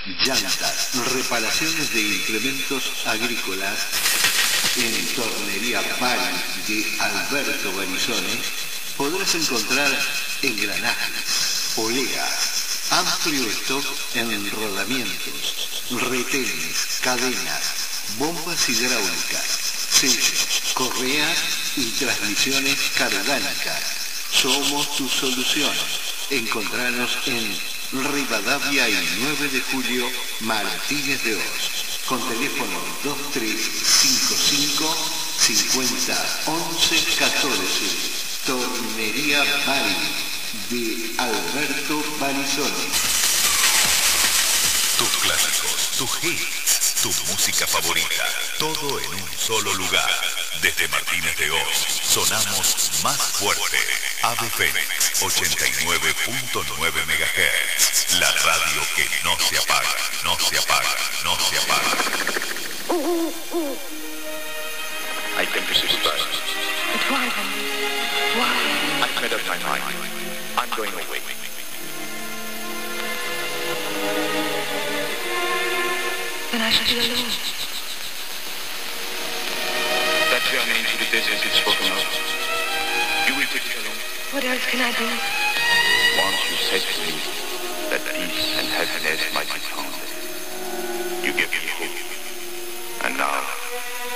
llantas, reparaciones de implementos agrícolas. En Tornería Bari de Alberto Barizone podrás encontrar engranajes, poleas, amplio stock en rodamientos, retenes, cadenas, bombas hidráulicas, sellos, correas y transmisiones cargánicas. Somos tu solución. Encontranos en Rivadavia y 9 de Julio, Martínez de Oz. Con teléfono 2355 50 11 14. Tornería Bari de Alberto Barizone. Tus clásicos, tus hits, tu música favorita, todo en un solo lugar. Desde Martínez de Oz, sonamos más fuerte. Ave Fénix, 89.9 MHz. La radio que no se apaga, no se apaga, no se apaga. I think this is best. But why, Henry? Why? I've made up my mind. I'm going away. Then I shall be alone. That journey into the desert is spoken of. You will take it alone. What else can I do? Once you said to me that peace and happiness might be found. You gave me hope. And now